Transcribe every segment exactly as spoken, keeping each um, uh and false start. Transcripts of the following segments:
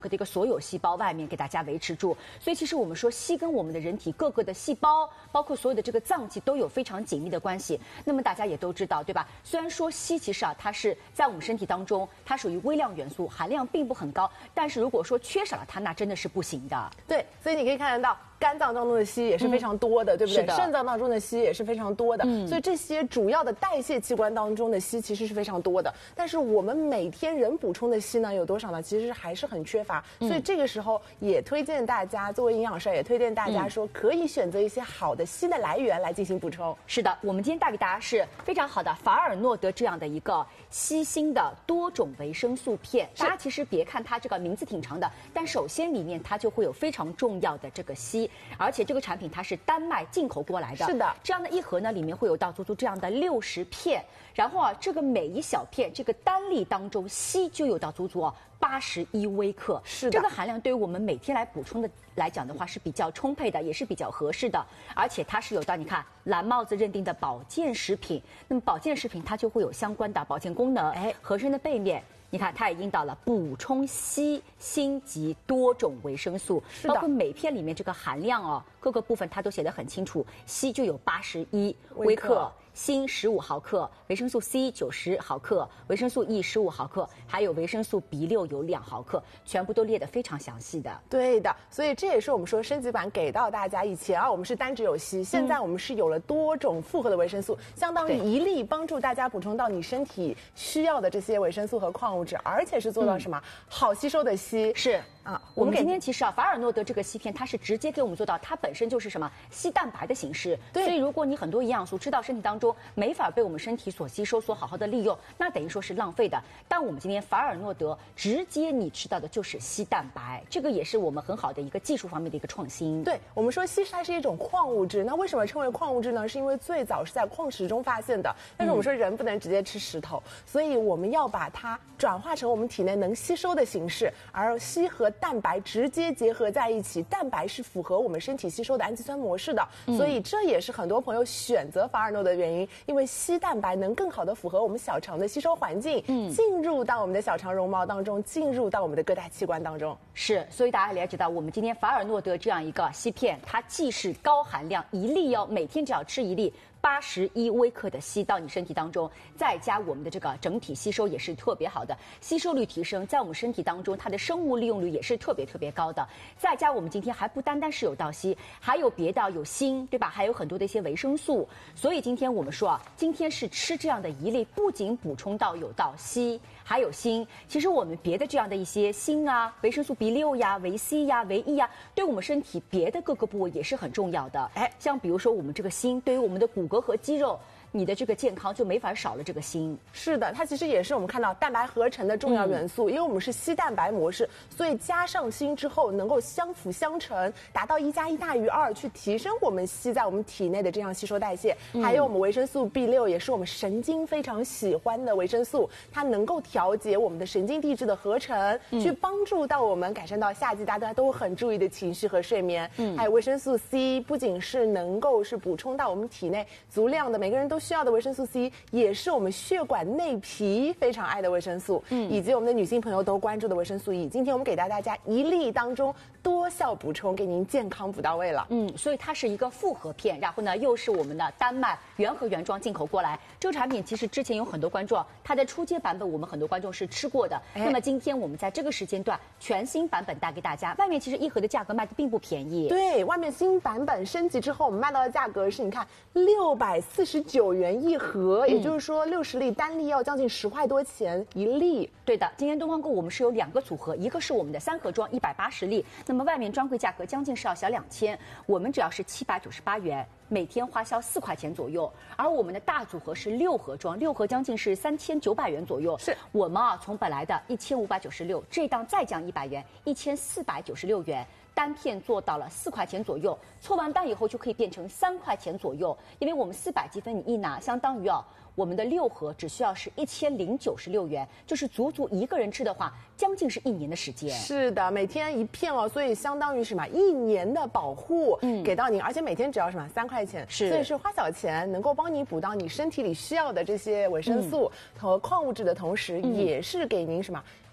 的一个所有细胞外面给大家维持住，所以其实我们说硒跟我们的人体各个的细胞，包括所有的这个脏器都有非常紧密的关系。那么大家也都知道，对吧？虽然说硒其实啊，它是在我们身体当中，它属于微量元素，含量并不很高，但是如果说缺少了它，那真的是不行的。 对，所以你可以看得到。肝脏当中的硒也是非常多的，嗯、对不对？肾脏当中的硒也是非常多的，嗯、所以这些主要的代谢器官当中的硒其实是非常多的。但是我们每天人补充的硒呢有多少呢？其实还是很缺乏。嗯、所以这个时候也推荐大家，作为营养师也推荐大家说，可以选择一些好的硒的来源来进行补充。 是的，我们今天带给大家是非常好的法尔诺德这样的一个硒锌的多种维生素片。大家其实别看它这个名字挺长的，但首先里面它就会有非常重要的这个硒，而且这个产品它是丹麦进口过来的。 是的， 这样的一盒呢，里面会有到足足这样的六十片，然后啊，这个每一小片这个单粒当中硒就有到足足哦八十一微克。 是的， 这个含量对于我们每天来补充的来讲的话是比较充沛的，也是比较合适的。而且它是有到你看蓝帽子认定的保健食品，那么保健食品它就会有相关的保健功能。哎，盒身的背面。你看，它也印到了补充硒、锌及多种维生素，包括每片里面这个含量哦，各个部分它都写得很清楚。硒就有八十一微克，锌十五毫克，维生素 C 九十毫克，维生素 E 十五毫克，还有维生素 B 六有两毫克，全部都列得非常详细的。 对的，所以这也是我们说升级版给到大家。以前啊，我们是单只有硒，现在我们是有了多种复合的维生素，嗯、相当于一粒帮助大家补充到你身体需要的这些维生素和矿物质，而且是做到什么、嗯、好吸收的硒。 是啊，我们今天其实啊，法尔诺德这个硒片它是直接给我们做到，它本身就是什么硒蛋白的形式。 对， 所以如果你很多营养素吃到身体当中没法被我们身体所吸收、所好好的利用，那等于说是浪费的。但我们今天法尔诺德直接你吃到的就是硒蛋白，这个也是我们很好的一个技术方面的一个创新。 对，我们说硒它是一种矿物质，那为什么称为矿物质呢？是因为最早是在矿石中发现的。但是我们说人不能直接吃石头，嗯、所以我们要把它转化成我们体内能吸收的形式，而硒和蛋白直接结合在一起，蛋白是符合我们身体吸收的氨基酸模式的，嗯、所以这也是很多朋友选择法尔诺的原因，因为硒蛋白能更好的符合我们小肠的吸收环境，嗯，进入到我们的小肠绒毛当中，进入到我们的各大器官当中。 是，所以大家了解到，我们今天法尔诺德这样一个硒片，它既是高含量，一粒哦，每天只要吃一粒。八十一微克的硒到你身体当中，再加我们的这个整体吸收也是特别好的，吸收率提升，在我们身体当中它的生物利用率也是特别特别高的。再加我们今天还不单单是有到硒，还有别的有锌，对吧？还有很多的一些维生素。所以今天我们说啊，今天是吃这样的一粒，不仅补充到有到硒，还有锌。其实我们别的这样的一些锌啊，维生素 B 六 呀、维 C 呀、维 E 呀，对我们身体别的各个部位也是很重要的。哎，像比如说我们这个锌，对于我们的骨骼和肌肉，你的这个健康就没法少了这个锌。 是的，它其实也是我们看到蛋白合成的重要元素，嗯、因为我们是硒蛋白模式，所以加上锌之后能够相辅相成，达到一加一大于二，去提升我们硒在我们体内的这样吸收代谢。嗯、还有我们维生素 B 六 也是我们神经非常喜欢的维生素，它能够调节我们的神经递质的合成，嗯、去帮助到我们改善到夏季大家都很注意的情绪和睡眠。嗯、还有维生素 C， 不仅是能够是补充到我们体内足量的，每个人都需要的维生素 C， 也是我们血管内皮非常爱的维生素，嗯，以及我们的女性朋友都关注的维生素 E。今天我们给到大家一粒当中多效补充，给您健康补到位了。 嗯，所以它是一个复合片，然后呢又是我们的丹麦原盒原装进口过来。这个产品其实之前有很多观众，它的初阶版本我们很多观众是吃过的。哎、那么今天我们在这个时间段全新版本带给大家，外面其实一盒的价格卖的并不便宜。 对，外面新版本升级之后，我们卖到的价格是你看六百四十九元一盒，也就是说六十粒单粒要将近十块多钱一粒。 对的，今天东方购我们是有两个组合，一个是我们的三盒装一百八十粒，那么外面专柜价格将近是要小两千，我们只要是七百九十八元。每天花销四块钱左右，而我们的大组合是六盒装，六盒将近是三千九百元左右。 是我们啊，从本来的一千五百九十六，这档再降一百元，一千四百九十六元。单片做到了四块钱左右，凑完单以后就可以变成三块钱左右，因为我们四百积分你一拿，相当于啊，我们的六盒只需要是一千零九十六元，就是足足一个人吃的话，将近是一年的时间。 是的，每天一片哦，所以相当于什么一年的保护，嗯，给到您，而且每天只要什么三块钱， 是， 所以是花小钱能够帮你补到你身体里需要的这些维生素和矿物质的同时，嗯、也是给您什么。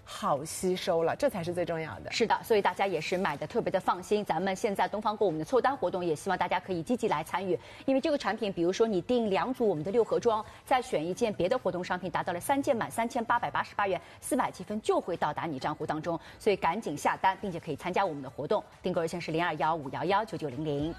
好吸收了，这才是最重要的。 是的，所以大家也是买的特别的放心。咱们现在东方购我们的凑单活动，也希望大家可以积极来参与，因为这个产品，比如说你订两组我们的六盒装，再选一件别的活动商品，达到了三件满三千八百八十八元，四百积分就会到达你账户当中，所以赶紧下单，并且可以参加我们的活动。订购热线是零二幺五幺幺九九零零。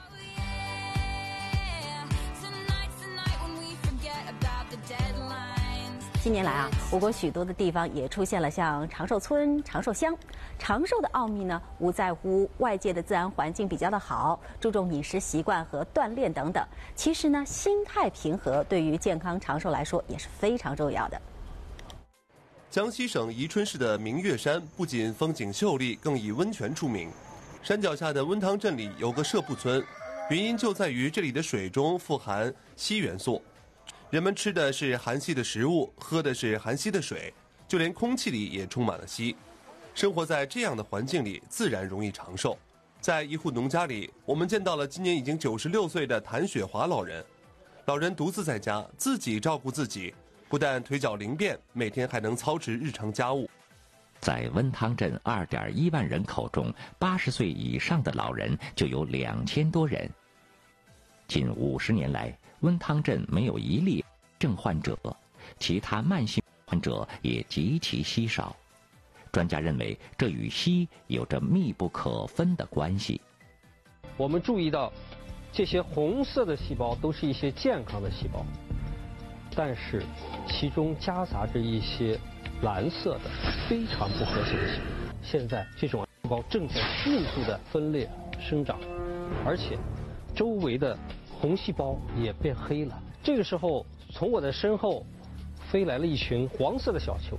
近年来啊，我国许多的地方也出现了像长寿村、长寿乡。长寿的奥秘呢，无在乎外界的自然环境比较的好，注重饮食习惯和锻炼等等。其实呢，心态平和对于健康长寿来说也是非常重要的。 江西省宜春市的明月山不仅风景秀丽，更以温泉出名。山脚下的温汤镇里有个社铺村，原因就在于这里的水中富含硒元素。人们吃的是含硒的食物，喝的是含硒的水，就连空气里也充满了硒。生活在这样的环境里，自然容易长寿。在一户农家里，我们见到了今年已经九十六岁的谭雪华老人。老人独自在家，自己照顾自己，不但腿脚灵便，每天还能操持日常家务。 在温汤镇二点一万人口中，八十岁以上的老人就有两千多人。近五十年来，温汤镇没有一例症患者，其他慢性患者也极其稀少。专家认为，这与硒有着密不可分的关系。 我们注意到，这些红色的细胞都是一些健康的细胞，但是其中夹杂着一些蓝色的非常不和谐的细胞。现在这种细胞正在迅速的分裂生长，而且周围的红细胞也变黑了。这个时候，从我的身后飞来了一群黄色的小球，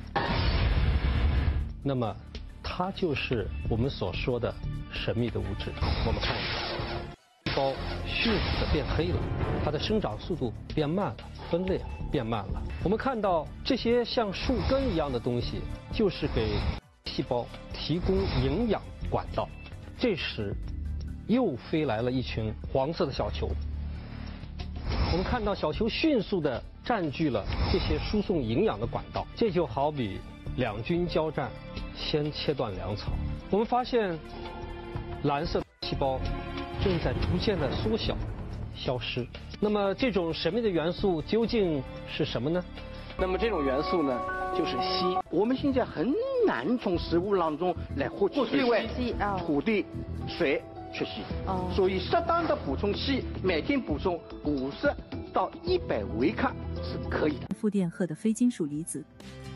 那么它就是我们所说的神秘的物质。我们看一下，细胞迅速的变黑了，它的生长速度变慢了，分裂变慢了。我们看到这些像树根一样的东西，就是给细胞提供营养管道。这时又飞来了一群黄色的小球，我们看到小球迅速地占据了这些输送营养的管道，这就好比两军交战，先切断粮草。我们发现蓝色细胞正在逐渐的缩小、消失。那么这种神秘的元素究竟是什么呢？ 那么这种元素呢，就是硒。我们现在很难从食物当中来获取硒，因为土地、水缺硒，哦，所以适当的补充硒，每天补充五十到一百微克是可以的。 负电荷的非金属离子。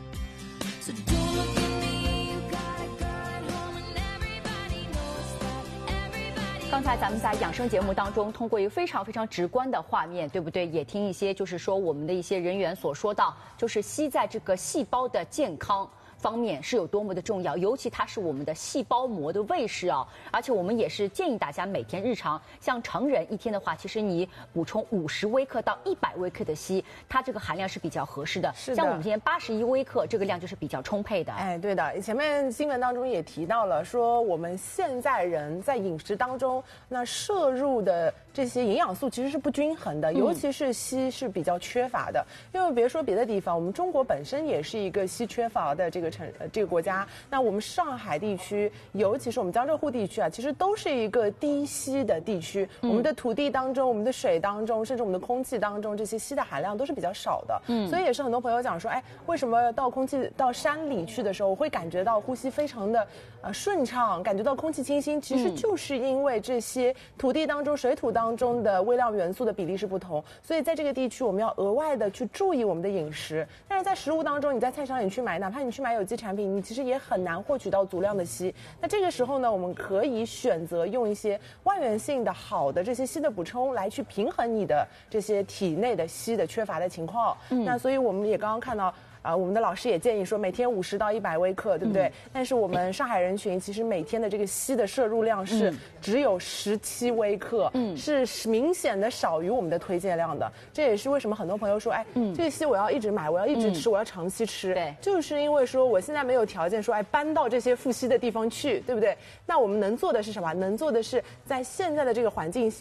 刚才咱们在养生节目当中，通过一个非常非常直观的画面，对不对？也听一些就是说我们的一些人员所说到，就是硒在这个细胞的健康方面是有多么的重要，尤其它是我们的细胞膜的卫士啊。而且我们也是建议大家每天日常，像成人一天的话，其实你补充五十微克到一百微克的硒，它这个含量是比较合适的。 是的， 像我们今天八十一微克，这个量就是比较充沛的。 哎，对的，前面新闻当中也提到了，说我们现在人在饮食当中，那摄入的这些营养素其实是不均衡的，尤其是硒是比较缺乏的。因为别说别的地方，我们中国本身也是一个硒缺乏的这个城呃这个国家。那我们上海地区，尤其是我们江浙沪地区啊，其实都是一个低硒的地区。我们的土地当中、我们的水当中，甚至我们的空气当中，这些硒的含量都是比较少的。嗯，所以也是很多朋友讲说，哎，为什么到空气到山里去的时候，我会感觉到呼吸非常的呃顺畅，感觉到空气清新？其实就是因为这些土地当中、水土当中的微量元素的比例是不同，所以在这个地区我们要额外的去注意我们的饮食。但是在食物当中，你在菜场里去买，哪怕你去买有机产品，你其实也很难获取到足量的硒。那这个时候呢，我们可以选择用一些外源性的好的这些硒的补充来去平衡你的这些体内的硒的缺乏的情况。嗯，那所以我们也刚刚看到。啊，我们的老师也建议说每天五十到一百微克，对不对？嗯、但是我们上海人群其实每天的这个硒的摄入量是只有十七微克，嗯，是明显的少于我们的推荐量的。这也是为什么很多朋友说，哎，嗯、这个硒我要一直买，我要一直吃，嗯、我要长期吃。对，就是因为说我现在没有条件说，哎，搬到这些富硒的地方去，对不对？那我们能做的是什么？能做的是在现在的这个环境下，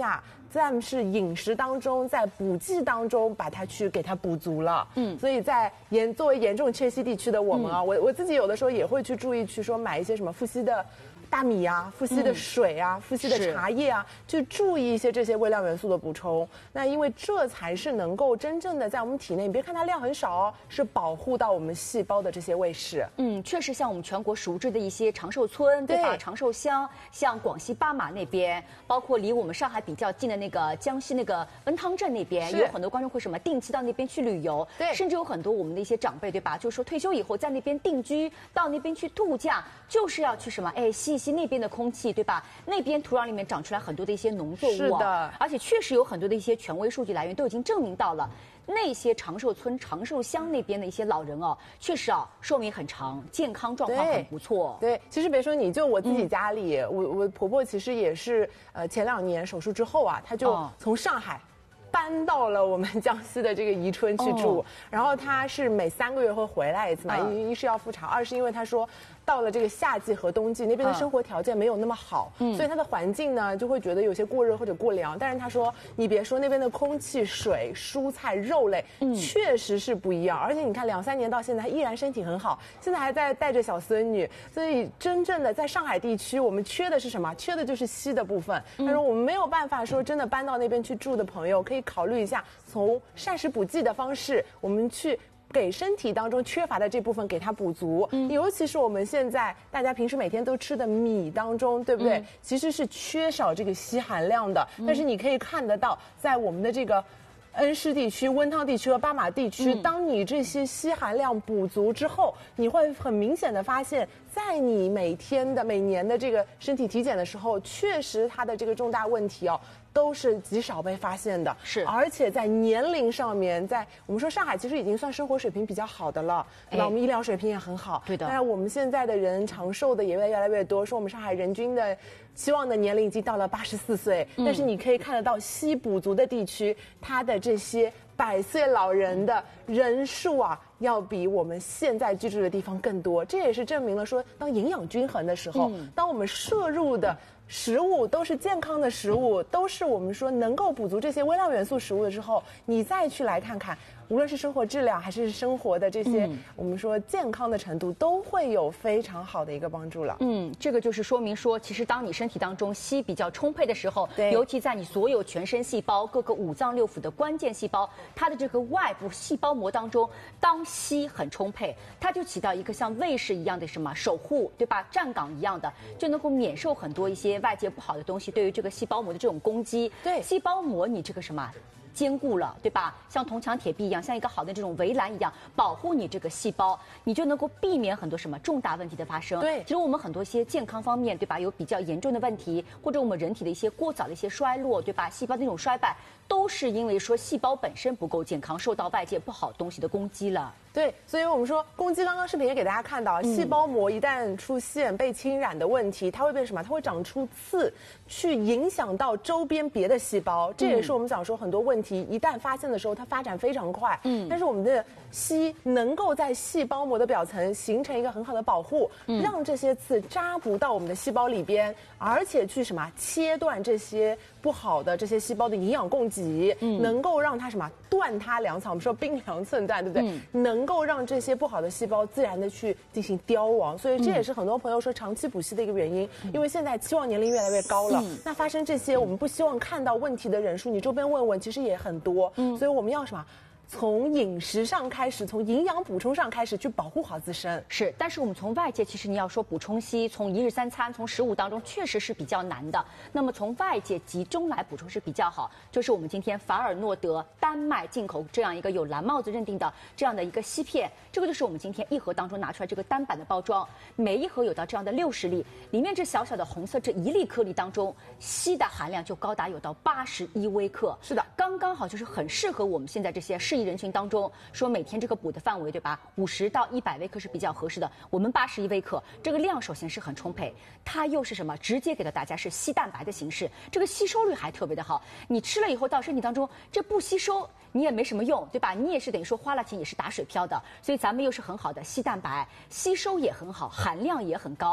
在是饮食当中，在补剂当中把它去给它补足了。嗯，所以在严作为严重缺硒地区的我们啊，嗯、我我自己有的时候也会去注意去说买一些什么富硒的大米啊、富硒的水啊、嗯、富硒的茶叶啊，去注意一些这些微量元素的补充。那因为这才是能够真正的在我们体内，你别看它量很少哦，是保护到我们细胞的这些卫士。 嗯，确实像我们全国熟知的一些长寿村，对吧？长寿乡，像广西巴马那边，包括离我们上海比较近的那个江西那个温汤镇那边，有很多观众会什么定期到那边去旅游，对，甚至有很多我们的一些长辈，对吧？就是说退休以后在那边定居，到那边去度假，就是要去什么，哎，吸一吸那边的空气，对吧？那边土壤里面长出来很多的一些农作物，是的，而且确实有很多的一些权威数据来源都已经证明到了。那些长寿村、长寿乡那边的一些老人哦，确实啊，寿命很长，健康状况很不错。 对，其实别说你，就我自己家里，嗯、我我婆婆其实也是，呃，前两年手术之后啊，她就从上海搬到了我们江西的这个宜春去住，哦、然后她是每三个月会回来一次嘛，一、嗯、一是要复查，二是因为她说。到了这个夏季和冬季，那边的生活条件没有那么好，嗯、所以它的环境呢就会觉得有些过热或者过凉。但是他说，你别说那边的空气、水、蔬菜、肉类，嗯、确实是不一样。而且你看，两三年到现在依然身体很好，现在还在带着小孙女。所以真正的在上海地区，我们缺的是什么？缺的就是硒的部分。他说我们没有办法说真的搬到那边去住的朋友，可以考虑一下从膳食补剂的方式，我们去。给身体当中缺乏的这部分给它补足，嗯、尤其是我们现在大家平时每天都吃的米当中，对不对？嗯、其实是缺少这个硒含量的。嗯、但是你可以看得到，在我们的这个恩施地区、温汤地区和巴马地区，嗯、当你这些硒含量补足之后，你会很明显的发现，在你每天的、每年的这个身体体检的时候，确实它的这个重大问题哦。都是极少被发现的，是，而且在年龄上面，在我们说上海其实已经算生活水平比较好的了，对吧？我们医疗水平也很好，对的。当然，我们现在的人长寿的也越来越多，说我们上海人均的期望的年龄已经到了八十四岁，嗯、但是你可以看得到硒补足的地区，它的这些百岁老人的人数啊，要比我们现在居住的地方更多。这也是证明了说，当营养均衡的时候，嗯、当我们摄入的。食物都是健康的食物，都是我们说能够补足这些微量元素食物的时候，你再去来看看，无论是生活质量还是生活的这些，嗯、我们说健康的程度，都会有非常好的一个帮助了。 嗯，这个就是说明说，其实当你身体当中硒比较充沛的时候，尤其在你所有全身细胞、各个五脏六腑的关键细胞，它的这个外部细胞膜当中，当硒很充沛，它就起到一个像卫士一样的什么守护，对吧？站岗一样的，就能够免受很多一些外界不好的东西对于这个细胞膜的这种攻击。对，细胞膜你这个什么？坚固了，对吧？像铜墙铁壁一样，像一个好的这种围栏一样，保护你这个细胞，你就能够避免很多什么重大问题的发生。对，其实我们很多一些健康方面，对吧？有比较严重的问题，或者我们人体的一些过早的一些衰落，对吧？细胞的那种衰败，都是因为说细胞本身不够健康，受到外界不好东西的攻击了。 对，所以我们说攻击，刚刚视频也给大家看到，细胞膜一旦出现被侵染的问题，它会变什么？它会长出刺，去影响到周边别的细胞。这也是我们讲说很多问题一旦发现的时候，它发展非常快。嗯，但是我们的硒能够在细胞膜的表层形成一个很好的保护，嗯、让这些刺扎不到我们的细胞里边，而且去什么切断这些不好的这些细胞的营养供给，嗯、能够让它什么断它粮草。我们说兵粮寸断，对不对？嗯、能够让这些不好的细胞自然的去进行凋亡，所以这也是很多朋友说长期补硒的一个原因。嗯、因为现在期望年龄越来越高了，嗯、那发生这些我们不希望看到问题的人数，你周边问问其实也很多。嗯，所以我们要什么？从饮食上开始，从营养补充上开始去保护好自身。 是，但是我们从外界，其实你要说补充硒，从一日三餐，从食物当中确实是比较难的。那么从外界集中来补充是比较好，就是我们今天法尔诺德丹麦进口这样一个有蓝帽子认定的这样的一个硒片，这个就是我们今天一盒当中拿出来这个单版的包装，每一盒有到这样的六十粒，里面这小小的红色这一粒颗粒当中，硒的含量就高达有到八十一微克。是的，刚刚好就是很适合我们现在这些适宜人群当中，说每天这个补的范围，对吧？五十到一百微克是比较合适的。我们八十一微克，这个量首先是很充沛，它又是什么？直接给到大家是硒蛋白的形式，这个吸收率还特别的好。你吃了以后到身体当中，这不吸收你也没什么用，对吧？你也是等于说花了钱也是打水漂的。所以咱们又是很好的硒蛋白，吸收也很好，含量也很高。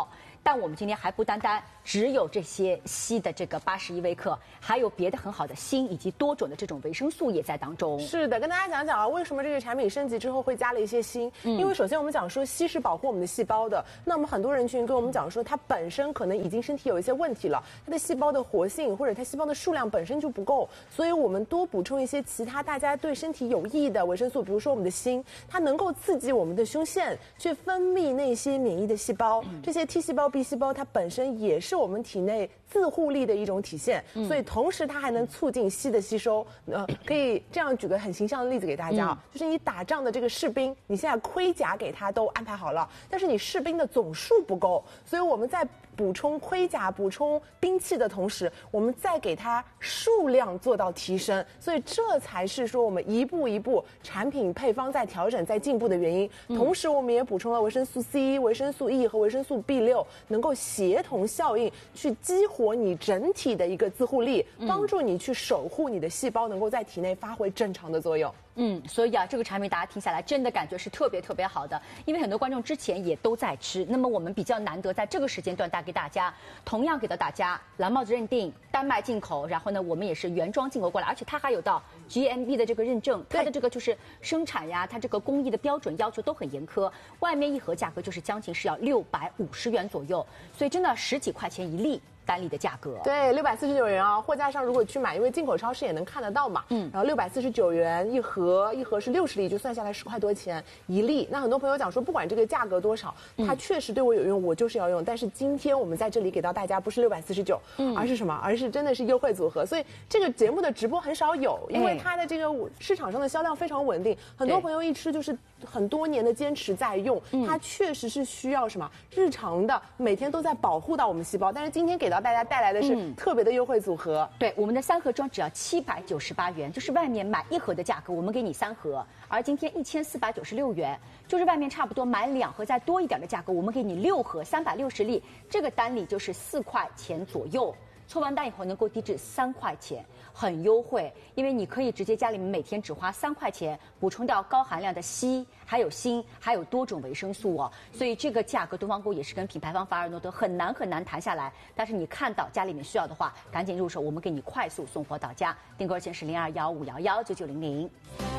但我们今天还不单单只有这些硒的这个八十一微克，还有别的很好的锌以及多种的这种维生素也在当中。 是的，跟大家讲讲啊，为什么这个产品升级之后会加了一些锌？嗯、因为首先我们讲说硒是保护我们的细胞的，那我们很多人群跟我们讲说，它本身可能已经身体有一些问题了，它的细胞的活性或者它细胞的数量本身就不够，所以我们多补充一些其他大家对身体有益的维生素，比如说我们的锌，它能够刺激我们的胸腺去分泌那些免疫的细胞，嗯、这些 T 细胞、B 细胞，它本身也是我们体内自护力的一种体现，嗯、所以同时它还能促进硒的吸收。呃，可以这样举个很形象的例子给大家啊，嗯、就是你打仗的这个士兵，你现在盔甲给他都安排好了，但是你士兵的总数不够，所以我们在补充盔甲、补充兵器的同时，我们再给它数量做到提升，所以这才是说我们一步一步产品配方在调整、在进步的原因。嗯、同时，我们也补充了维生素 C、维生素 E 和维生素 B 六，能够协同效应去激活你整体的一个自护力，帮助你去守护你的细胞能够在体内发挥正常的作用。 嗯，所以啊，这个产品大家听下来真的感觉是特别特别好的，因为很多观众之前也都在吃，那么我们比较难得在这个时间段带给大家，同样给到大家蓝帽子认定，丹麦进口，然后呢，我们也是原装进口过来，而且它还有到 G M B 的这个认证，它的这个就是生产呀，它这个工艺的标准要求都很严苛，外面一盒价格就是将近是要六百五十元左右，所以真的十几块钱一粒。单粒的价格对，六百四十九元啊，货架上如果去买，因为进口超市也能看得到嘛，嗯，然后六百四十九元一盒，一盒是六十粒，就算下来十块多钱一粒。那很多朋友讲说，不管这个价格多少，它确实对我有用，我就是要用。但是今天我们在这里给到大家不是六百四十九，嗯，而是什么？而是真的是优惠组合。所以这个节目的直播很少有，因为它的这个市场上的销量非常稳定，很多朋友一吃就是很多年的坚持在用，它确实是需要什么日常的，每天都在保护到我们细胞。但是今天给到大家带来的是特别的优惠组合， 嗯、对，我们的三盒装只要七百九十八元，就是外面买一盒的价格，我们给你三盒，而今天一千四百九十六元，就是外面差不多买两盒再多一点的价格，我们给你六盒，三百六十粒，这个单粒就是四块钱左右。凑完单以后能够低至三块钱，很优惠，因为你可以直接家里面每天只花三块钱补充到高含量的硒，还有锌，还有多种维生素哦。所以这个价格，东方顾也是跟品牌方法尔诺德很难很难谈下来。但是你看到家里面需要的话，赶紧入手，我们给你快速送货到家。订购热线是零二幺五幺幺九九零零。